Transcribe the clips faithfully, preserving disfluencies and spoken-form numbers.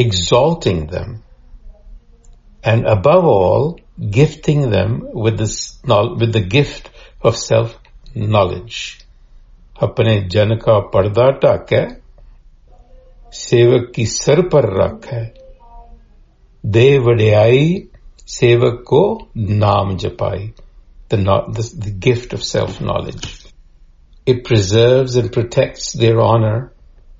exalting them, and above all, gifting them with this with the gift of self-knowledge. अपने जन का पर्दा ढाके सेवक की सर पर रखे, दे वड्याई सेवक को नाम जपाई. The, the, the gift of self-knowledge. It preserves and protects their honor.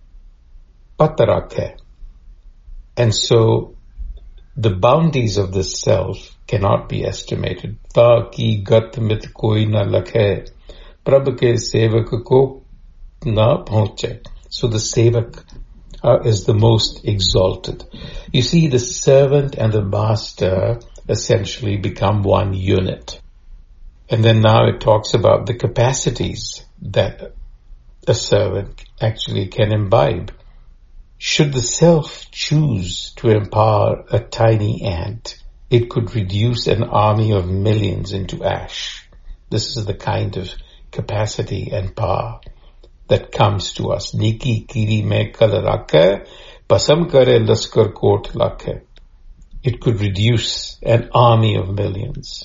Patarakhe. And so the bounties of the self cannot be estimated. Ta ki gat mit koi na lakhe. Prabh ke sevak ko na pahunche. So the sevak uh, is the most exalted. You see, the servant and the master essentially become one unit. And then now it talks about the capacities that a servant actually can imbibe. Should the self choose to empower a tiny ant, it could reduce an army of millions into ash. This is the kind of capacity and power that comes to us. Niki kiri mein kal rakhe, pasam kare laskar kot lakhe. It could reduce an army of millions.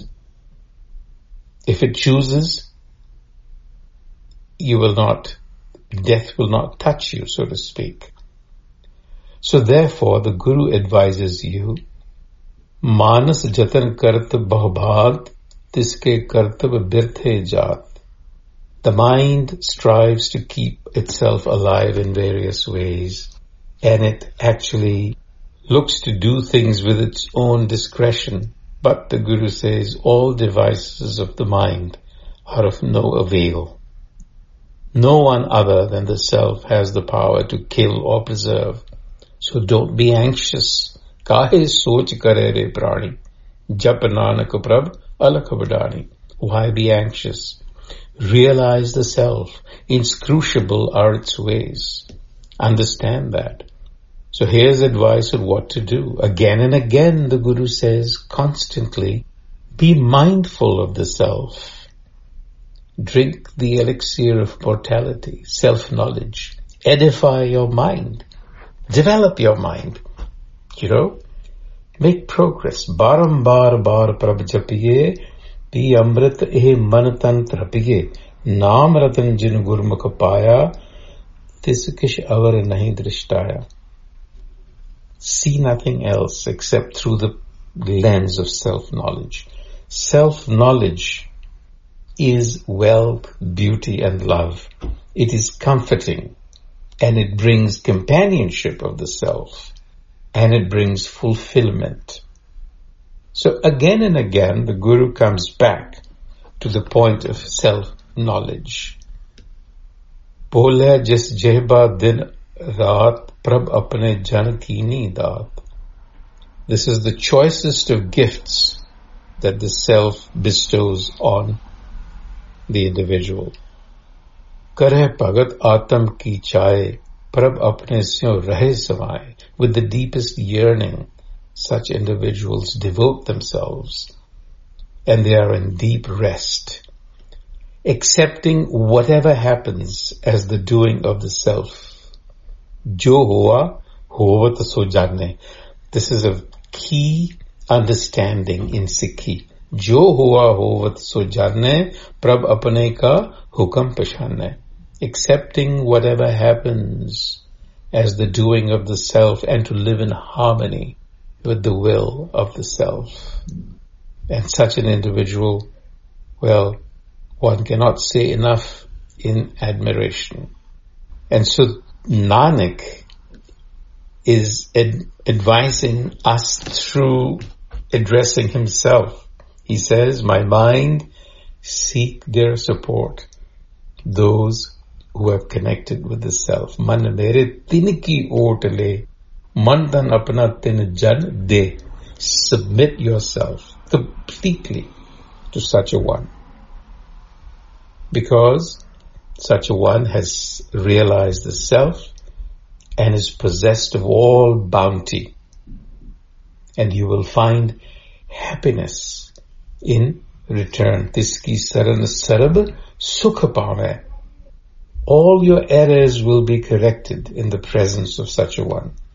If it chooses, you will not, death will not touch you, so to speak. So therefore, the Guru advises you, Manas jatan kart bahbhat, tiske kartab birthe jat. The mind strives to keep itself alive in various ways, and it actually looks to do things with its own discretion. But the Guru says all devices of the mind are of no avail. No one other than the self has the power to kill or preserve. So don't be anxious. Kahe soch kare re prani, jap nanak prabh alakh vadani. Why be anxious? Realize the self. Inscrutable are its ways. Understand that. So here's advice on what to do. Again and again, the Guru says constantly, be mindful of the self. Drink the elixir of mortality, self-knowledge. Edify your mind. Develop your mind. You know, make progress. Baram bar bar prabh japiye, pi amrit eh man tan trapiye, naam ratan jin gurmukh paya, tis kish avar nahi drishtaya. See nothing else except through the lens of self-knowledge. Self-knowledge is wealth, beauty, and love. It is comforting, and it brings companionship of the self, and it brings fulfillment. So again and again, the Guru comes back to the point of self-knowledge. Bole jis jehba din raat, prabh apne jan kini daat. This is the choicest of gifts that the self bestows on the individual. Kare bhagat atam ki chaye, prabh apne syo rahe samaye. With the deepest yearning, such individuals devote themselves, and they are in deep rest, accepting whatever happens as the doing of the self. Jo hua, hovat so jane. This is a key understanding in Sikhi. Jo hua, hovat so jane, prab apne ka hukam pashane. Accepting whatever happens as the doing of the self and to live in harmony with the will of the self. And such an individual, well, one cannot say enough in admiration. And so Nanak is ad- advising us through addressing himself. He says, my mind, seek their support, those who have connected with the self. Man mere tin ki oot le, man tan apna tin jan de. Submit yourself completely to such a one. Because such a one has realized the self and is possessed of all bounty. And you will find happiness in return. Tiski saran sarab sukha paave. All your errors will be corrected in the presence of such a one.